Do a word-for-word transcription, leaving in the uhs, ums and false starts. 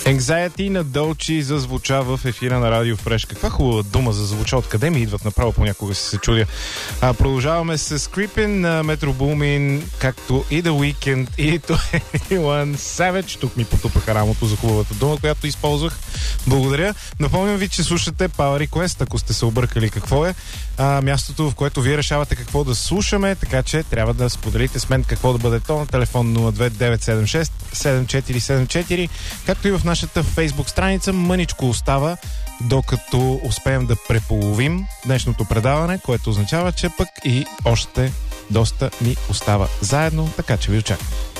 Anxiety на Долчи зазвуча в ефира на Радио Фреш. Каква хубава дума за звуча. Откъде ми идват направо, понякога си се чудя. А, продължаваме с Creepin на Metro Boomin, както и The Weeknd и двайсет и едно Savage. Тук ми потупаха рамото за хубавата дума, която използвах. Благодаря. Напомням ви, че слушате Power Request, ако сте се объркали какво е. А, мястото, в което вие решавате какво да слушаме, така че трябва да споделите с мен какво да бъде то на телефон нула две девет седем шест седем четири седем четири, както и в нашата фейсбук страница. Мъничко остава, докато успеем да преполовим днешното предаване, което означава, че пък и още доста ни остава заедно, така че ви очаквам.